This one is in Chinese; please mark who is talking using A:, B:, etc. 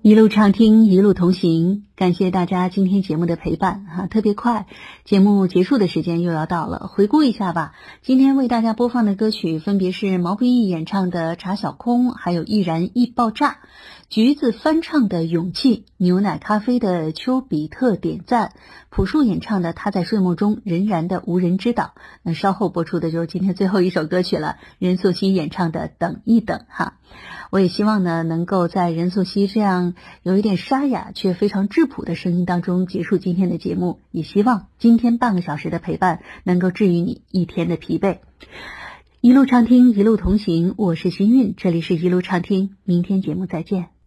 A: 一路畅听，一路同行，感谢大家今天节目的陪伴特别快，节目结束的时间又要到了，回顾一下吧。今天为大家播放的歌曲分别是毛不易演唱的《查小空》，还有易燃易爆炸，橘子翻唱的《勇气》，牛奶咖啡的丘比特点赞，朴树演唱的他在睡梦中仍然的无人知道。那稍后播出的就是今天最后一首歌曲了，任素汐演唱的等一等我也希望呢，能够在任素汐这样有一点沙哑却非常质朴的声音当中结束今天的节目，也希望今天半个小时的陪伴能够治愈你一天的疲惫。一路畅听，一路同行，我是心韵，这里是一路畅听，明天节目再见。